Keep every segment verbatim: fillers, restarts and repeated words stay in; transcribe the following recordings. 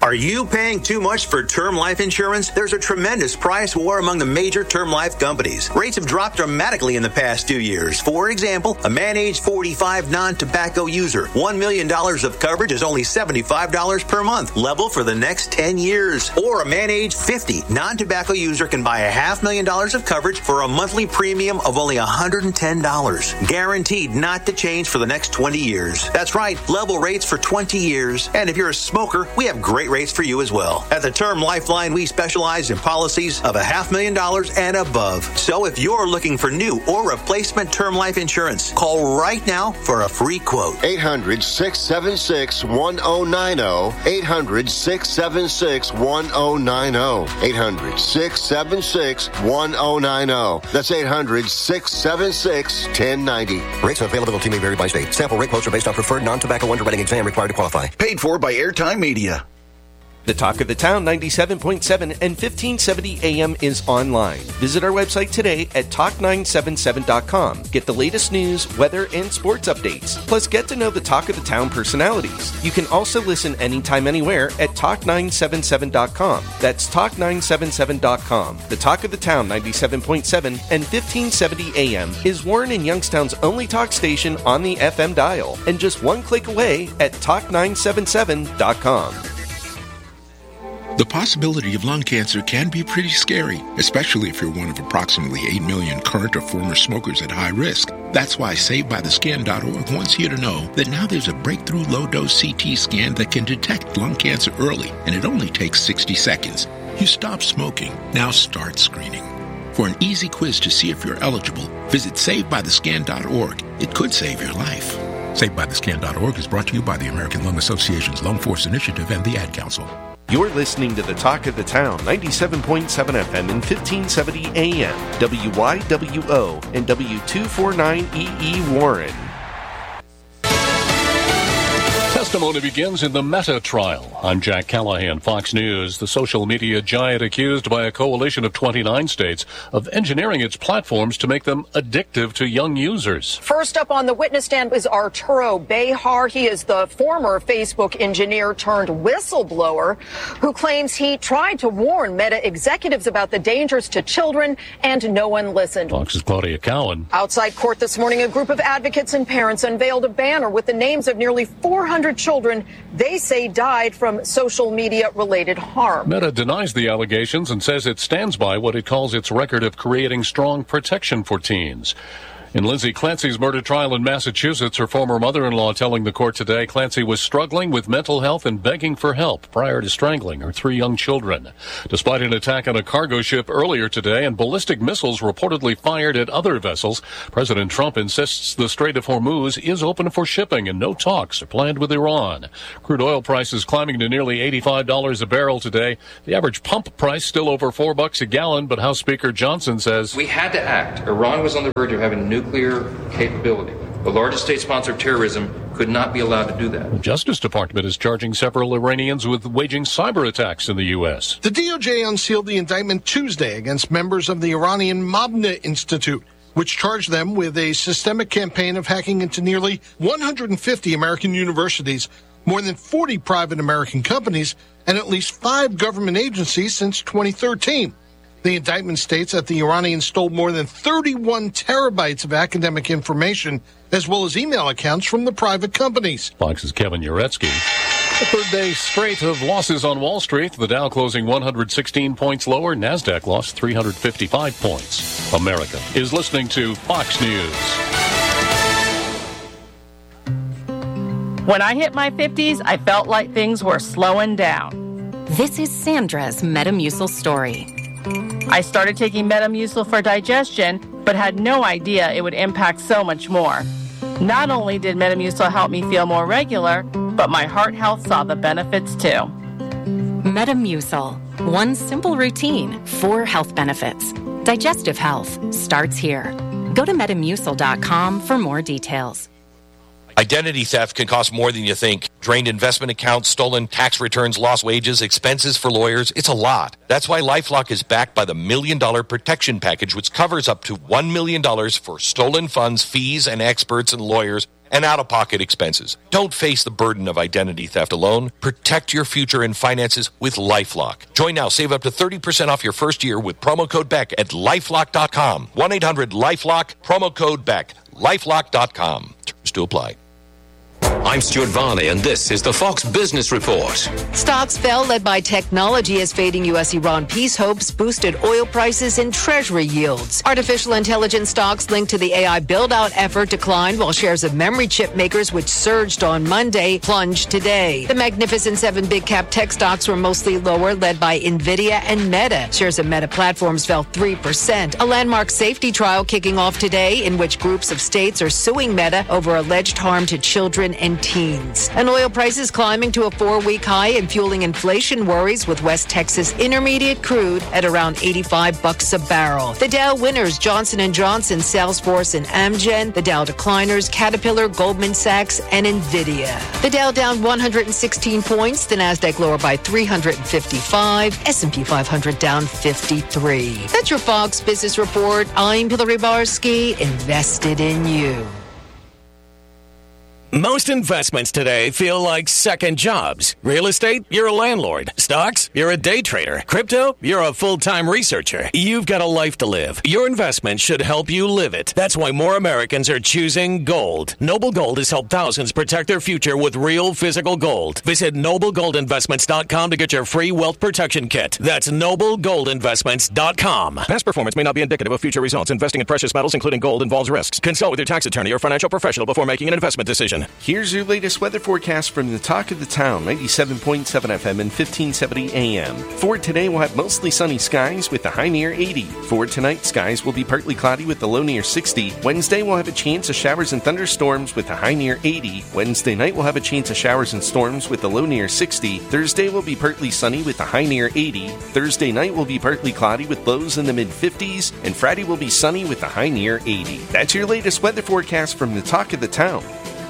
Are you paying too much for term life insurance? There's a tremendous price war among the major term life companies. Rates have dropped dramatically in the past two years. For example, a man age forty-five non-tobacco user, one million dollars of coverage is only seventy-five dollars per month, level for the next ten years. Or a man age fifty non-tobacco user can buy a half million dollars of coverage for a monthly premium of only one hundred ten dollars. Guaranteed not to change for the next twenty years. That's right, level rates for twenty years. And if you're a smoker, we have great rates for you as well. At the Term Lifeline, we specialize in policies of a half million dollars and above. So if you're looking for new or replacement term life insurance, call right now for a free quote. eight hundred, six seven six, one oh nine oh. eight hundred, six seven six, one oh nine oh. eight hundred, six seven six, one oh nine oh. That's eight hundred, six seven six, one oh nine oh. Rates and availability may vary by state. Sample rate quotes are based on preferred non-tobacco underwriting exam required to qualify. Paid for by Airtime Media. The Talk of the Town ninety-seven point seven and fifteen seventy A M is online. Visit our website today at talk nine seven seven dot com. Get the latest news, weather, and sports updates. Plus, get to know the Talk of the Town personalities. You can also listen anytime, anywhere at talk nine seven seven dot com. That's talk nine seven seven dot com. The Talk of the Town ninety-seven point seven and fifteen seventy A M is Warren and Youngstown's only talk station on the F M dial, and just one click away at talk nine seven seven dot com. The possibility of lung cancer can be pretty scary, especially if you're one of approximately eight million current or former smokers at high risk. That's why Saved By The Scan dot org wants you to know that now there's a breakthrough low-dose C T scan that can detect lung cancer early, and it only takes sixty seconds. You stop smoking, now start screening. For an easy quiz to see if you're eligible, visit Saved By The Scan dot org. It could save your life. Saved By The Scan dot org is brought to you by the American Lung Association's Lung Force Initiative and the Ad Council. You're listening to the Talk of the Town, ninety-seven point seven F M and fifteen seventy A M, W Y W O and W two forty-nine E E Warren. Testimony begins in the Meta trial. I'm Jack Callahan, Fox News. The social media giant accused by a coalition of twenty-nine states of engineering its platforms to make them addictive to young users. First up on the witness stand is Arturo Behar. He is the former Facebook engineer turned whistleblower who claims he tried to warn Meta executives about the dangers to children and no one listened. Fox's Claudia Cowan. Outside court this morning, a group of advocates and parents unveiled a banner with the names of nearly four hundred children they say died from social media related harm. Meta denies the allegations and says it stands by what it calls its record of creating strong protection for teens. In Lindsay Clancy's murder trial in Massachusetts, her former mother-in-law telling the court today Clancy was struggling with mental health and begging for help prior to strangling her three young children. Despite an attack on a cargo ship earlier today and ballistic missiles reportedly fired at other vessels, President Trump insists the Strait of Hormuz is open for shipping and no talks are planned with Iran. Crude oil prices climbing to nearly eighty-five dollars a barrel today. The average pump price still over four bucks a gallon, but House Speaker Johnson says we had to act. Iran was on the verge of having nuclear Nuclear capability. The largest state sponsor of terrorism could not be allowed to do that. The Justice Department is charging several Iranians with waging cyber attacks in the U S. The D O J unsealed the indictment Tuesday against members of the Iranian Mabna Institute, which charged them with a systemic campaign of hacking into nearly one hundred fifty American universities, more than forty private American companies, and at least five government agencies since twenty thirteen. The indictment states that the Iranians stole more than thirty-one terabytes of academic information, as well as email accounts from the private companies. Fox's Kevin Uretsky. The third day straight of losses on Wall Street. The Dow closing one hundred sixteen points lower. NASDAQ lost three hundred fifty-five points. America is listening to Fox News. When I hit my fifties, I felt like things were slowing down. This is Sandra's Metamucil story. I started taking Metamucil for digestion, but had no idea it would impact so much more. Not only did Metamucil help me feel more regular, but my heart health saw the benefits too. Metamucil. One simple routine, four health benefits. Digestive health starts here. Go to metamucil dot com for more details. Identity theft can cost more than you think. Drained investment accounts, stolen tax returns, lost wages, expenses for lawyers. It's a lot. That's why LifeLock is backed by the Million Dollar Protection Package, which covers up to one million dollars for stolen funds, fees, and experts and lawyers and out-of-pocket expenses. Don't face the burden of identity theft alone. Protect your future and finances with LifeLock. Join now. Save up to thirty percent off your first year with promo code Beck at lifelock dot com. one eight hundred lifelock, promo code Beck. lifelock dot com. Terms to apply. I'm Stuart Varney, and this is the Fox Business Report. Stocks fell, led by technology as fading U S Iran peace hopes boosted oil prices and treasury yields. Artificial intelligence stocks linked to the A I build-out effort declined, while shares of memory chip makers, which surged on Monday, plunged today. The Magnificent Seven big-cap tech stocks were mostly lower, led by NVIDIA and Meta. Shares of Meta Platforms fell three percent. A landmark safety trial kicking off today in which groups of states are suing Meta over alleged harm to children and teens. And oil prices climbing to a four-week high and fueling inflation worries, with West Texas Intermediate crude at around eighty-five bucks a barrel. The Dow winners, Johnson and Johnson, Salesforce, and Amgen. The Dow decliners, Caterpillar, Goldman Sachs, and NVIDIA. The Dow down one hundred sixteen points. The Nasdaq lower by three hundred fifty-five. S and P five hundred down fifty-three. That's your Fox Business Report. I'm Hillary Barsky, invested in you. Most investments today feel like second jobs. Real estate, you're a landlord. Stocks, you're a day trader. Crypto, you're a full-time researcher. You've got a life to live. Your investment should help you live it. That's why more Americans are choosing gold. Noble Gold has helped thousands protect their future with real physical gold. Visit noble gold investments dot com to get your free wealth protection kit. That's noble gold investments dot com. Past performance may not be indicative of future results. Investing in precious metals, including gold, involves risks. Consult with your tax attorney or financial professional before making an investment decision. Here's your latest weather forecast from the Talk of the Town, ninety-seven point seven F M and fifteen seventy A M. For today, we'll have mostly sunny skies with the high near eighty. For tonight, skies will be partly cloudy with the low near sixty. Wednesday, we'll have a chance of showers and thunderstorms with the high near eighty. Wednesday night, we'll have a chance of showers and storms with the low near sixty. Thursday will be partly sunny with the high near eighty. Thursday night will be partly cloudy with lows in the mid-fifties. And Friday will be sunny with the high near eighty. That's your latest weather forecast from the Talk of the Town.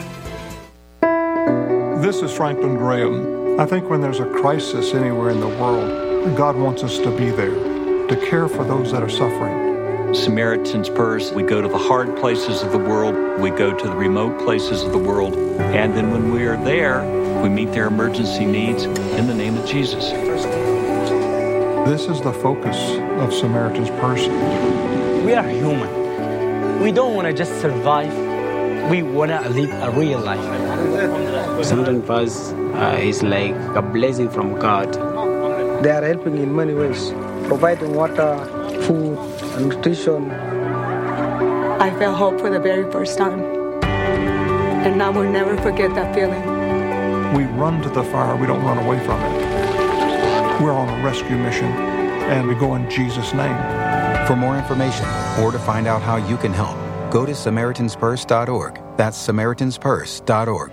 This is Franklin Graham. I think when there's a crisis anywhere in the world, God wants us to be there, to care for those that are suffering. Samaritan's Purse, we go to the hard places of the world, we go to the remote places of the world, and then when we are there, we meet their emergency needs in the name of Jesus. This is the focus of Samaritan's Purse. We are human. We don't want to just survive. We want to live a real life. Samaritan's Purse uh, is like a blessing from God. They are helping in many ways, providing water, food, and nutrition. I felt hope for the very first time, and I will never forget that feeling. We run to the fire, we don't run away from it. We're on a rescue mission, and we go in Jesus' name. For more information or to find out how you can help, go to Samaritans Purse dot org. That's Samaritans Purse dot org.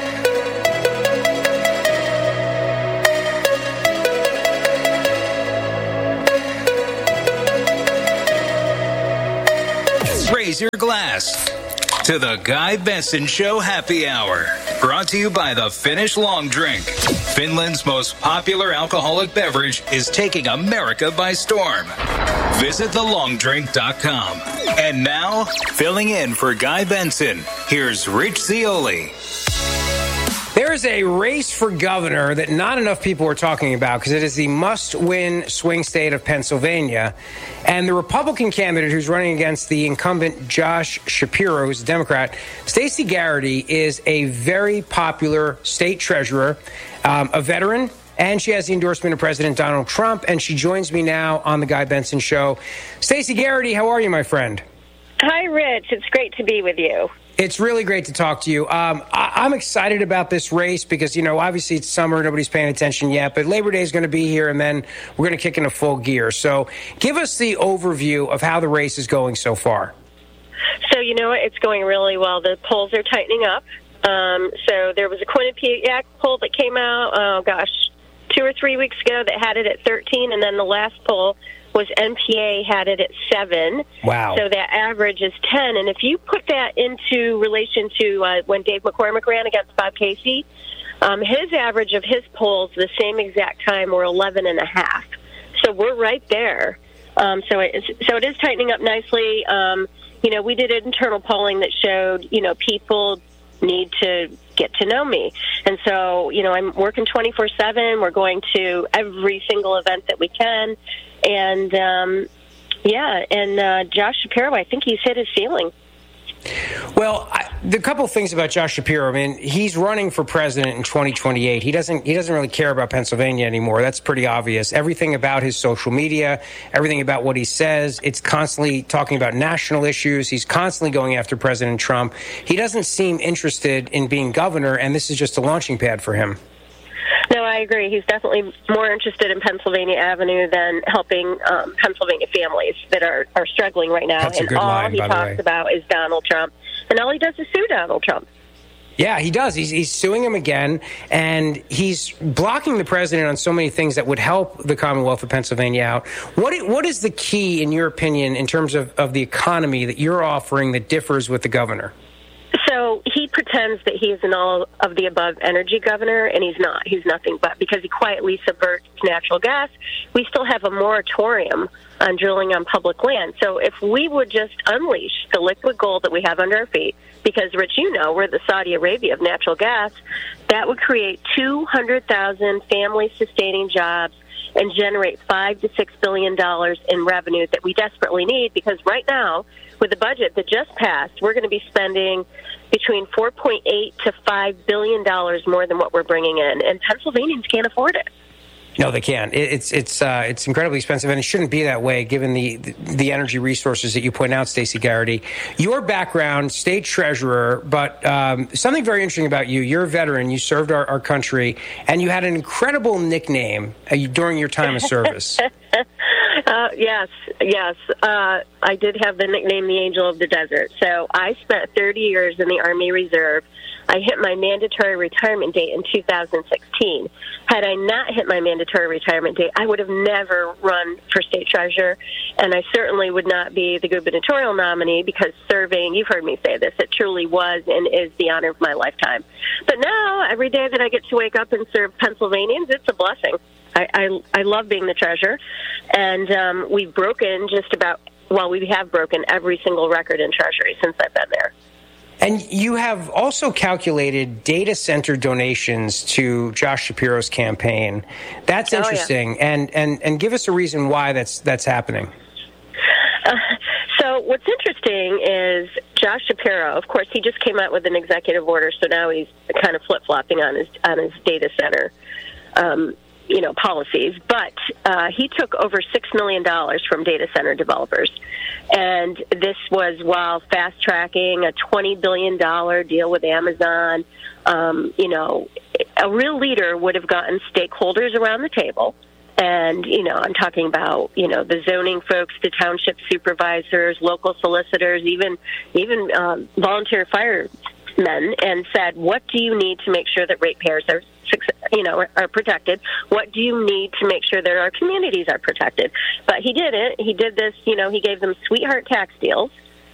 Raise your glass to the Guy Benson Show Happy Hour. Brought to you by the Finnish Long Drink. Finland's most popular alcoholic beverage is taking America by storm. Visit the long drink dot com. And now, filling in for Guy Benson, here's Rich Zioli. There is a race for governor that not enough people are talking about because it is the must-win swing state of Pennsylvania. And the Republican candidate who's running against the incumbent Josh Shapiro, who's a Democrat, Stacey Garrity, is a very popular state treasurer, um, a veteran, and she has the endorsement of President Donald Trump. And she joins me now on the Guy Benson Show. Stacey Garrity, how are you, my friend? Hi, Rich. It's great to be with you. It's really great to talk to you. Um, I- I'm excited about this race because, you know, obviously it's summer. Nobody's paying attention yet. But Labor Day is going to be here, and then we're going to kick into full gear. So give us the overview of how the race is going so far. So, you know what? It's going really well. The polls are tightening up. Um, so there was a Quinnipiac poll that came out, oh, gosh, two or three weeks ago that had it at thirteen. And then the last poll was N P A had it at seven. Wow. So that average is ten. And if you put that into relation to uh, when Dave McCormick ran against Bob Casey, um, his average of his polls the same exact time were eleven and a half. So we're right there. Um, so, it is, so it is tightening up nicely. Um, you know, we did internal polling that showed, you know, people need to get to know me. And so, you know, I'm working twenty-four seven. We're going to every single event that we can. And, um, yeah, and uh, Josh Shapiro, I think he's hit his ceiling. Well, I, the couple of things about Josh Shapiro. I mean, he's running for president in twenty twenty-eight. He doesn't. He doesn't really care about Pennsylvania anymore. That's pretty obvious. Everything about his social media, everything about what he says, it's constantly talking about national issues. He's constantly going after President Trump. He doesn't seem interested in being governor, and this is just a launching pad for him. No, I agree. He's definitely more interested in Pennsylvania Avenue than helping um, Pennsylvania families that are, are struggling right now. That's a and good all line, he by the talks way. about is Donald Trump. And all he does is sue Donald Trump. Yeah, he does. He's, he's suing him again, and he's blocking the president on so many things that would help the Commonwealth of Pennsylvania out. What i- What is the key, in your opinion, in terms of, of the economy that you're offering that differs with the governor? So he pretends that he is an all-of-the-above energy governor, and he's not. He's nothing but, because he quietly subverts natural gas. We still have a moratorium on drilling on public land. So if we would just unleash the liquid gold that we have under our feet, because, Rich, you know, we're the Saudi Arabia of natural gas, that would create two hundred thousand family-sustaining jobs and generate five to six billion dollars in revenue that we desperately need, because right now, with the budget that just passed, we're going to be spending between four point eight to five billion dollars more than what we're bringing in, and Pennsylvanians can't afford it. No, they can't. It, it's it's uh, it's incredibly expensive, and it shouldn't be that way given the the, the energy resources that you point out, Stacey Garrity. Your background, state treasurer, but um, something very interesting about you. You're a veteran. You served our, our country, and you had an incredible nickname uh, during your time of service. Uh, yes, yes. Uh, I did have the nickname the Angel of the Desert. So I spent thirty years in the Army Reserve. I hit my mandatory retirement date in two thousand sixteen. Had I not hit my mandatory retirement date, I would have never run for state treasurer, and I certainly would not be the gubernatorial nominee, because serving, you've heard me say this, it truly was and is the honor of my lifetime. But now, every day that I get to wake up and serve Pennsylvanians, it's a blessing. I, I, I love being the treasurer, and um, we've broken just about, well, we have broken every single record in Treasury since I've been there. And you have also calculated data center donations to Josh Shapiro's campaign. That's interesting. Oh, yeah. And, and, and give us a reason why that's, that's happening. Uh, so what's interesting is Josh Shapiro, of course, he just came out with an executive order, so now he's kind of flip-flopping on his, on his data center um you know, policies, but uh, he took over six million dollars from data center developers. And this was while fast-tracking a twenty billion dollars deal with Amazon. Um, you know, a real leader would have gotten stakeholders around the table. And, you know, I'm talking about, you know, the zoning folks, the township supervisors, local solicitors, even, even um, volunteer firemen, and said, what do you need to make sure that ratepayers are you know, are protected? What do you need to make sure that our communities are protected? But he didn't. He did this, you know, he gave them sweetheart tax deals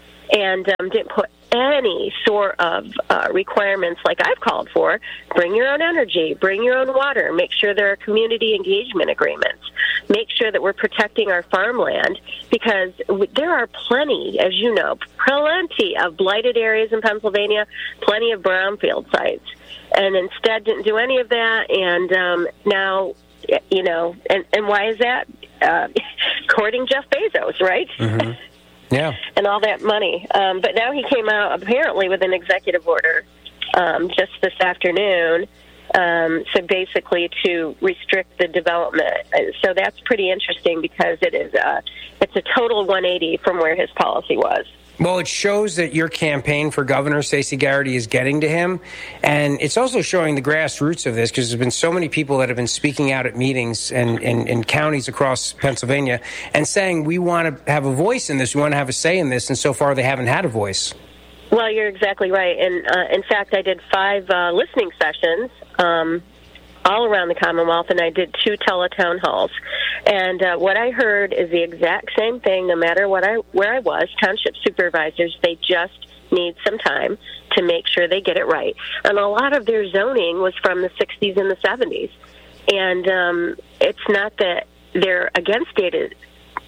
and um, didn't put any sort of uh, requirements like I've called for. Bring your own energy, bring your own water, make sure there are community engagement agreements, make sure that we're protecting our farmland, because there are plenty, as you know, plenty of blighted areas in Pennsylvania, plenty of brownfield sites. And instead didn't do any of that, and um, now, you know, and, and why is that? Uh, courting Jeff Bezos, right? Mm-hmm. Yeah. And all that money. Um, but now he came out apparently with an executive order um, just this afternoon, um, so basically to restrict the development. So that's pretty interesting, because it is a, it's a total one eighty from where his policy was. Well, it shows that your campaign for governor, Stacey Garrity, is getting to him. And it's also showing the grassroots of this, because there's been so many people that have been speaking out at meetings and in counties across Pennsylvania and saying, we want to have a voice in this, we want to have a say in this. And so far, they haven't had a voice. Well, you're exactly right. And uh, in fact, I did five uh, listening sessions um, all around the Commonwealth, and I did two teletown halls. And uh, what I heard is the exact same thing, no matter what I where I was. Township supervisors, they just need some time to make sure they get it right. And a lot of their zoning was from the sixties and the seventies. And um, it's not that they're against data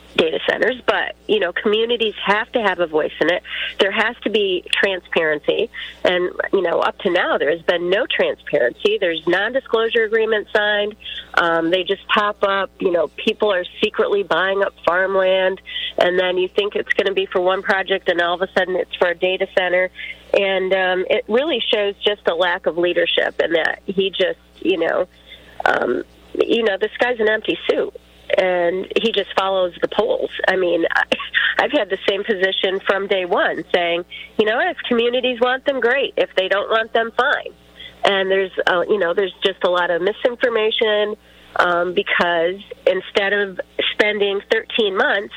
data centers, but, you know, communities have to have a voice in it. There has to be transparency. And, you know, up to now, there has been no transparency. There's non-disclosure agreements signed. Um, they just pop up. You know, people are secretly buying up farmland, and then you think it's going to be for one project, and all of a sudden it's for a data center. And um, it really shows just a lack of leadership, and that he just, you know, um, you know, this guy's an empty suit. And he just follows the polls. I mean, I've had the same position from day one, saying, you know, if communities want them, great. If they don't want them, fine. And there's, uh, you know, there's just a lot of misinformation um, because instead of spending thirteen months,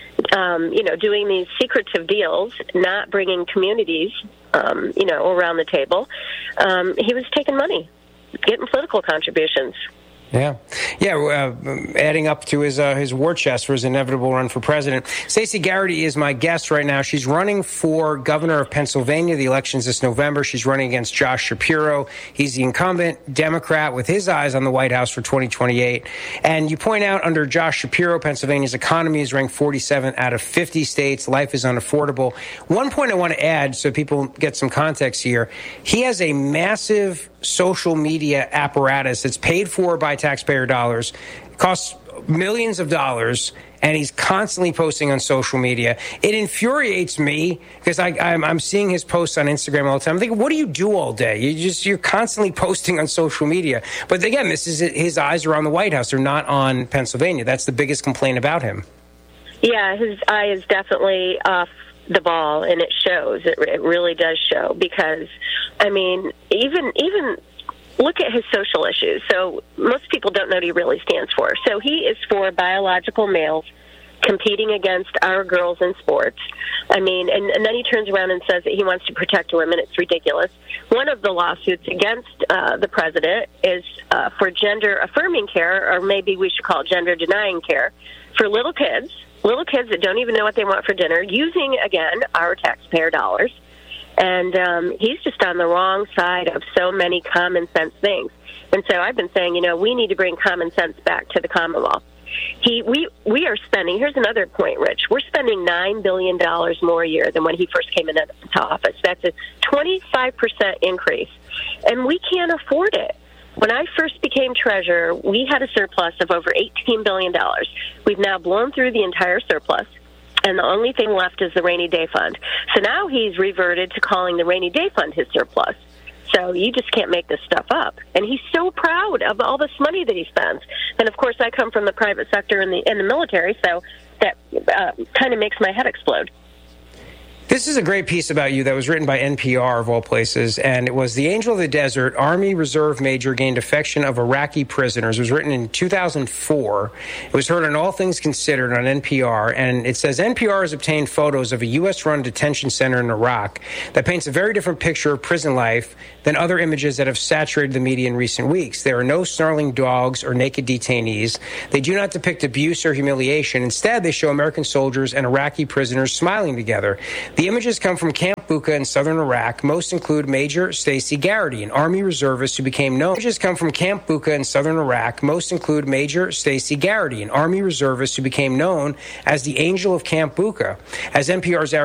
um, you know, doing these secretive deals, not bringing communities, um, you know, around the table, um, he was taking money, getting political contributions. Yeah, yeah. Uh, adding up to his uh, his war chest for his inevitable run for president. Stacey Garrity is my guest right now. She's running for governor of Pennsylvania. The election's this November. She's running against Josh Shapiro. He's the incumbent Democrat with his eyes on the White House for twenty twenty-eight. And you point out under Josh Shapiro, Pennsylvania's economy is ranked forty-seventh out of fifty states. Life is unaffordable. One point I want to add so people get some context here. He has a massive social media apparatus that's paid for by taxpayer dollars. It costs millions of dollars, and he's constantly posting on social media. It infuriates me because I, I'm, I'm seeing his posts on Instagram all the time. I'm thinking, what do you do all day? You just you're constantly posting on social media. But again, this is his eyes are on the White House. They're not on Pennsylvania. That's the biggest complaint about him. Yeah, his eye is definitely off the ball, and it shows. It, it really does show because, I mean, even even look at his social issues. So most people don't know what he really stands for. So he is for biological males competing against our girls in sports. I mean, and, and then he turns around and says that he wants to protect women. It's ridiculous. One of the lawsuits against uh, the president is uh, for gender-affirming care, or maybe we should call it gender-denying care, for little kids. Little kids that don't even know what they want for dinner, using, again, our taxpayer dollars. And um, he's just on the wrong side of so many common sense things. And so I've been saying, you know, we need to bring common sense back to the Commonwealth. He, we, we are spending, here's another point, Rich, we're spending nine billion dollars more a year than when he first came into office. That's a twenty-five percent increase. And we can't afford it. When I first became treasurer, we had a surplus of over eighteen billion dollars. We've now blown through the entire surplus, and the only thing left is the rainy day fund. So now he's reverted to calling the rainy day fund his surplus. So you just can't make this stuff up. And he's so proud of all this money that he spends. And, of course, I come from the private sector and the, and the military, so that uh, kind of makes my head explode. This is a great piece about you that was written by N P R, of all places, and it was The Angel of the Desert, Army Reserve Major Gained Affection of Iraqi Prisoners. It was written in two thousand four. It was heard on All Things Considered on N P R, and it says, N P R has obtained photos of a U S-run detention center in Iraq that paints a very different picture of prison life than other images that have saturated the media in recent weeks. There are no snarling dogs or naked detainees. They do not depict abuse or humiliation. Instead, they show American soldiers and Iraqi prisoners smiling together. The images come from Camp Bucca in southern Iraq. Most include Major Stacey Garrity, an Army reservist who became known. Images come from Camp Bucca in southern Iraq. Most include Major Stacey Garrity, an Army reservist who became known as the Angel of Camp Bucca. As N P R's